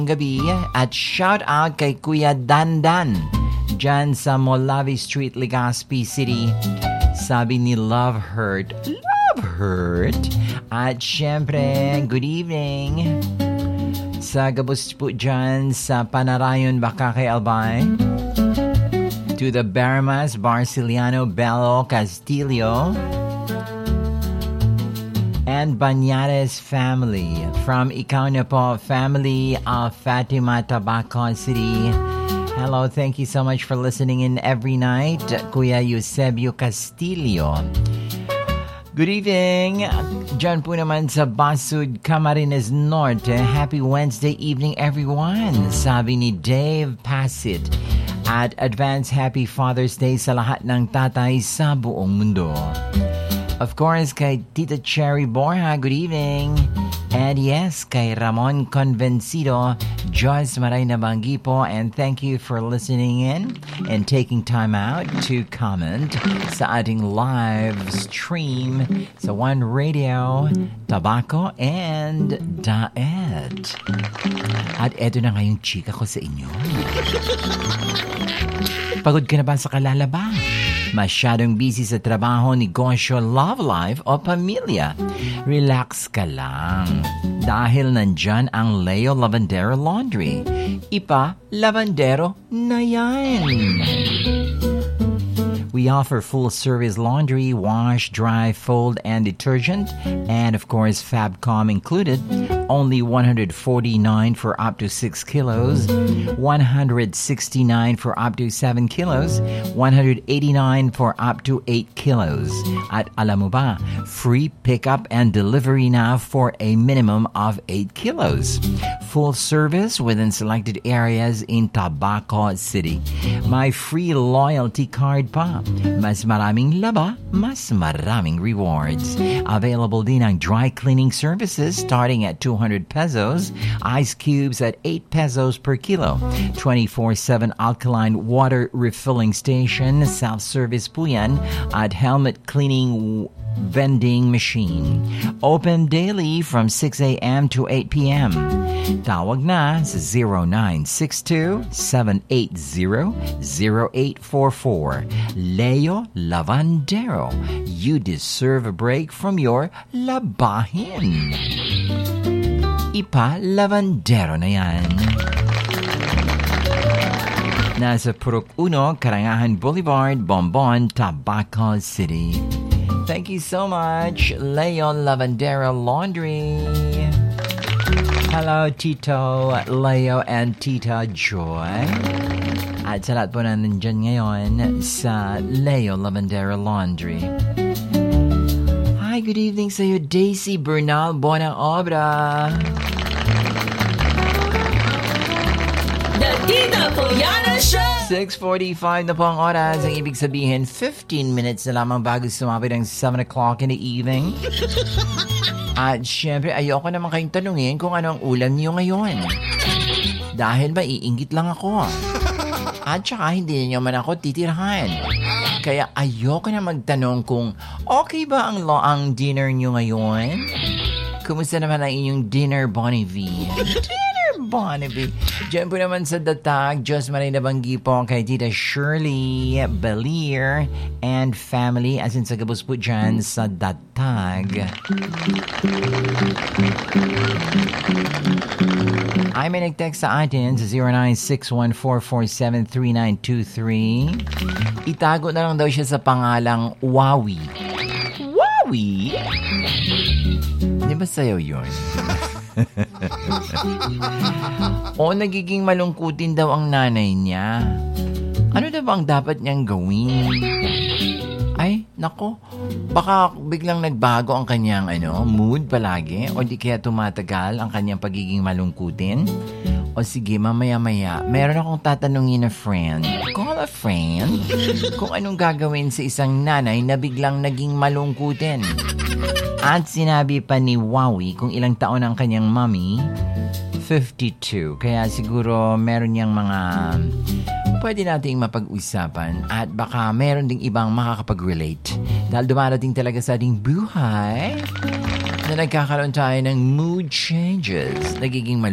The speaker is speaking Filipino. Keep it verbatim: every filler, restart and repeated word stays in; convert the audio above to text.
gabi at shout out kay Kuya Dandan dyan sa Molavi Street, Legazpi City. Sabi ni Love Hurt. Love Hurt. At syempre, good evening sa gabos po dyan sa Panarayon, baka kay Albay. To the Bermas, Barciliano, Bello, Castillo, and Banyares family. From Ikaw na po, family of Fatima, Tabaco City. Hello, thank you so much for listening in every night. Kuya Eusebio Castillo. Good evening. Diyan po naman sa Basud, Camarines Norte. Happy Wednesday evening, everyone. Sabi ni Dave Passit. At advance happy Father's Day sa lahat ng tatay sa buong mundo. Of course, kay Tita Cherry Borja, good evening. And yes, kay Ramon Convencido, Joyce Marayna Bangipo, and thank you for listening in and taking time out to comment sa ating live stream sa One Radio, Tabaco, and Daet. At eto na ngayong chika ko sa inyo. Pagod ka na ba sa kalalaba? Masyadong busy sa trabaho, negosyo, love life o pamilya? Relax ka lang. Dahil nandyan ang Leo Lavandero Laundry. Ipa, lavandero na yan. We offer full-service laundry, wash, dry, fold, and detergent. And, of course, Fabcom included. Only one hundred forty-nine for up to six kilos. one hundred sixty-nine for up to seven kilos. one hundred eighty-nine for up to eight kilos. At alam mo ba, free pickup and delivery now for a minimum of eight kilos. Full service within selected areas in Tabaco City. My free loyalty card pa. Mas maraming laba, mas maraming rewards. Available din ang dry cleaning services starting at two hundred pesos, ice cubes at eight pesos per kilo, twenty-four seven alkaline water refilling station, self-service po yan, at helmet cleaning vending machine. Open daily from six a.m. to eight p.m. Tawag na sa zero nine six two, seven eight zero, zero eight four four. Leo Lavandero. You deserve a break from your labahin. Ipa Lavandero na yan. Nasa Purok Uno, Karangahan Boulevard, Bonbon, Tabaco City. Thank you so much, Leo Lavandero Laundry. Hello, Tito Leo and Tita Joy. At sa lahat po na nandyan ngayon sa Leo Lavandero Laundry. Hi, good evening sa iyo, Daisy Bernal Bona Obra. The Tita Poyana Show! six forty-five na po ang oras. Ang ibig sabihin, fifteen minutes na lamang bago sumapit ang seven o'clock in the evening. At syempre, ayoko naman kayong tanungin kung ano ang ulam niyo ngayon. Dahil maiinggit lang ako. At saka hindi niyo man ako titirahan. Kaya ayoko na magtanong kung okay ba ang, lo- ang dinner niyo ngayon? Kumusta naman ang inyong dinner, Bonnie V? Bonnie. Diyan po naman sa Datag, Diyos Marayna Bangipo, kay Tita Shirley Belier and family, as in sa gabos po dyan sa Datag. Ay, may nag-text sa atin sa zero nine six one four four seven three nine two three. Itago na lang daw siya sa pangalang Wawi. Wawi? Di ba sa'yo yun? O nagiging malungkutin daw ang nanay niya. Ano daw bang dapat niyang gawin? Ay, nako, baka biglang nagbago ang kanyang ano, mood palagi o di kaya tumatagal ang kanyang pagiging malungkutin. O sige, mamaya-maya, meron akong tatanungin na friend. Call a friend. Kung anong gagawin sa isang nanay na biglang naging malungkutin. At sinabi pa ni Wawi kung ilang taon ang kanyang mommy, fifty-two. Kaya siguro meron niyang mga pwede nating mapag-usapan at baka meron ding ibang makakapag-relate. Dahil dumarating talaga sa ating buhay na nagkakaroon tayo ng mood changes. Nagiging